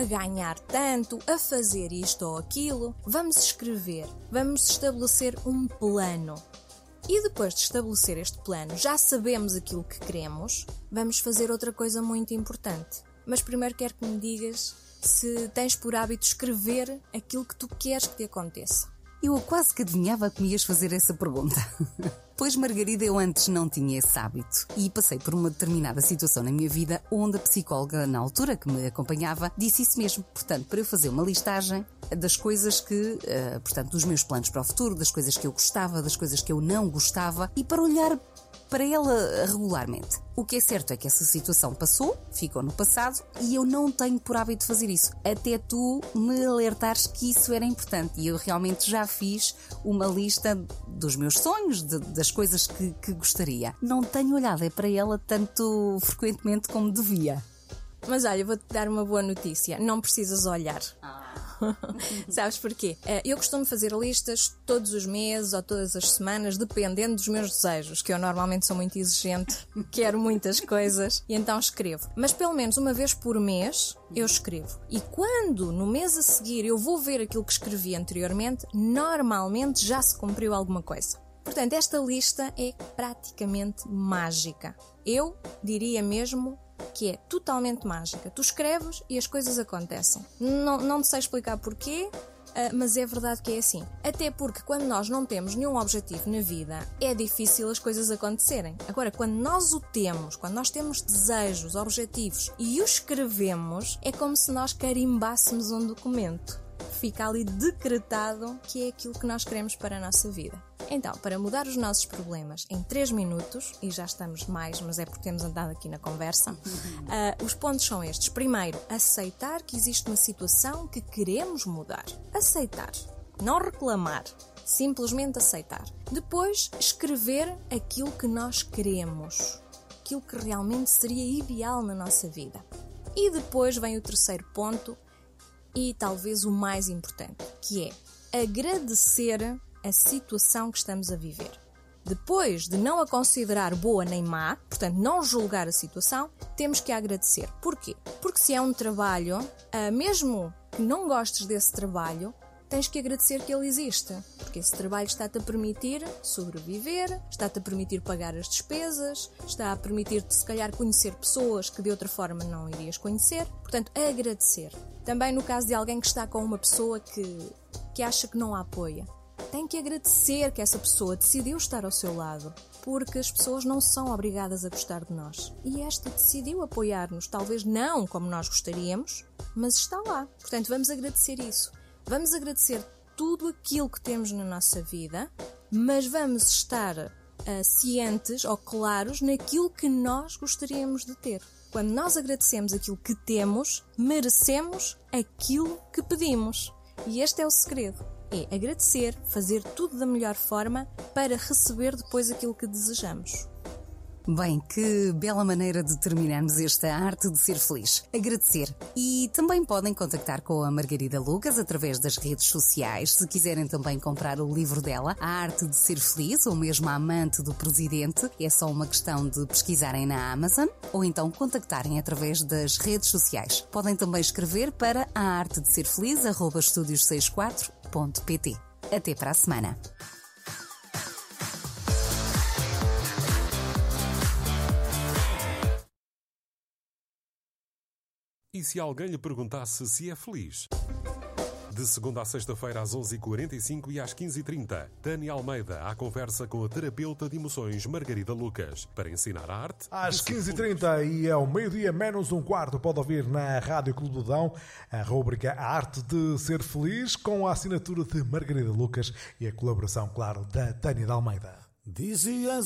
ganhar tanto, a fazer isto ou aquilo. Vamos escrever, vamos estabelecer um plano. E depois de estabelecer este plano, já sabemos aquilo que queremos, vamos fazer outra coisa muito importante. Mas primeiro quero que me digas se tens por hábito escrever aquilo que tu queres que te aconteça. Eu quase que adivinhava que me ias fazer essa pergunta. Pois, Margarida, eu antes não tinha esse hábito e passei por uma determinada situação na minha vida onde a psicóloga, na altura que me acompanhava, disse isso mesmo. Portanto, para eu fazer uma listagem das coisas que, dos meus planos para o futuro, das coisas que eu gostava, das coisas que eu não gostava e para olhar para ela regularmente. O que é certo é que essa situação passou, ficou no passado e eu não tenho por hábito fazer isso. Até tu me alertares que isso era importante e eu realmente já fiz uma lista dos meus sonhos, das coisas que gostaria. Não tenho olhado para ela tanto frequentemente como devia. Mas olha, vou-te dar uma boa notícia. Não precisas olhar. Sabes porquê? Eu costumo fazer listas todos os meses ou todas as semanas, dependendo dos meus desejos, que eu normalmente sou muito exigente, quero muitas coisas e então escrevo. Mas pelo menos uma vez por mês eu escrevo. E quando no mês a seguir eu vou ver aquilo que escrevi anteriormente, normalmente já se cumpriu alguma coisa. Portanto, esta lista é praticamente mágica. Eu diria mesmo que é totalmente mágica. Tu escreves e as coisas acontecem. Não te sei explicar porquê, mas é verdade que é assim. Até porque quando nós não temos nenhum objetivo na vida, é difícil as coisas acontecerem. Agora, quando nós o temos, quando nós temos desejos, objetivos e os escrevemos, é como se nós carimbássemos um documento. Fica ali decretado que é aquilo que nós queremos para a nossa vida. Então, para mudar os nossos problemas em 3 minutos, e já estamos mais, mas é porque temos andado aqui na conversa, os pontos são estes. Primeiro, aceitar que existe uma situação que queremos mudar. Aceitar, não reclamar, simplesmente aceitar. Depois, escrever aquilo que nós queremos, aquilo que realmente seria ideal na nossa vida. E depois vem o terceiro ponto, e talvez o mais importante, que é agradecer a situação que estamos a viver. Depois de não a considerar boa nem má, portanto não julgar a situação, temos que agradecer. Porquê? Porque se é um trabalho, mesmo que não gostes desse trabalho, tens que agradecer que ele existe, porque esse trabalho está-te a permitir sobreviver, está-te a permitir pagar as despesas, está a permitir-te se calhar conhecer pessoas que de outra forma não irias conhecer, portanto agradecer. Também no caso de alguém que está com uma pessoa que acha que não a apoia, tem que agradecer que essa pessoa decidiu estar ao seu lado, porque as pessoas não são obrigadas a gostar de nós. E esta decidiu apoiar-nos, talvez não como nós gostaríamos, mas está lá. Portanto, vamos agradecer isso. Vamos agradecer tudo aquilo que temos na nossa vida, mas vamos estar cientes ou claros naquilo que nós gostaríamos de ter. Quando nós agradecemos aquilo que temos, merecemos aquilo que pedimos. E este é o segredo. É agradecer, fazer tudo da melhor forma para receber depois aquilo que desejamos. Bem, que bela maneira de terminarmos esta arte de ser feliz. Agradecer. E também podem contactar com a Margarida Lucas através das redes sociais. Se quiserem também comprar o livro dela, A Arte de Ser Feliz, ou mesmo A Amante do Presidente, é só uma questão de pesquisarem na Amazon ou então contactarem através das redes sociais. Podem também escrever para aartedeserfeliz@estudios64.pt. Até para a semana. E se alguém lhe perguntasse se é feliz? De segunda a sexta-feira às 11h45 e às 15h30, Tânia Almeida à conversa com a terapeuta de emoções Margarida Lucas para ensinar a arte. Às 15h30 e ao meio-dia menos um quarto pode ouvir na Rádio Clube do Dão a rúbrica A Arte de Ser Feliz com a assinatura de Margarida Lucas e a colaboração, claro, da Tânia de Almeida. Dizias